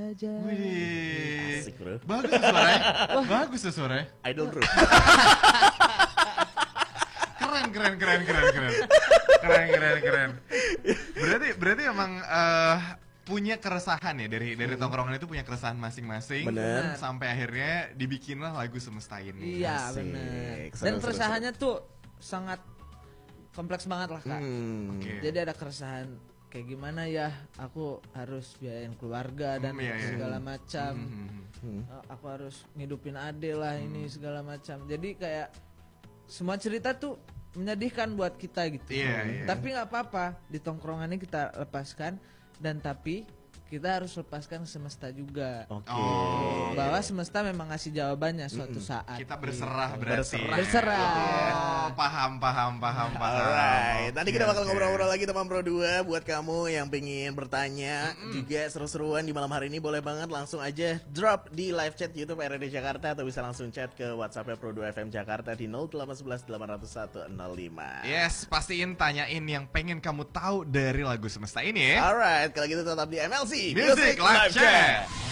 saja. Wih, Asik bro. bagus tuh suaranya. Bagus tuh suaranya. Idol bro. Keren. Berarti emang punya keresahan ya dari tongkrongan itu punya keresahan masing-masing. Bener. Sampai akhirnya dibikinlah lagu Semesta Ini. Iya Asik. benar. Seru, Dan seru, keresahannya tuh sangat kompleks banget lah kak. Oke. Jadi ada keresahan kayak gimana ya, aku harus biayain keluarga dan Iya, iya. segala macam. Hmm. Aku harus ngidupin ade lah ini segala macam. Jadi kayak semua cerita tuh menyedihkan buat kita gitu. Iya, iya. Tapi nggak apa-apa, di tongkrongannya kita lepaskan dan tapi kita harus lepaskan semesta juga. Oke. Oh. Bahwa semesta memang ngasih jawabannya suatu saat. Kita berserah berarti. Berserah. Oh, paham. Alright, nanti kita bakal Oke. ngobrol-ngobrol lagi teman Pro 2. Buat kamu yang pengen bertanya juga seru-seruan di malam hari ini, boleh banget langsung aja drop di live chat YouTube RRD Jakarta atau bisa langsung chat ke WhatsApp Pro 2 FM Jakarta di 0811 801 05. Yes, pastiin tanyain yang pengen kamu tahu dari lagu Semesta Ini ya. Alright, kalau gitu tetap di MLC Music Live Chat.